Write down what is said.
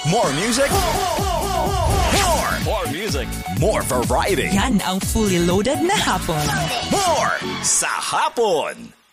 More music. More music. More variety. Yan ang fully loaded na hapon. More sa hapon.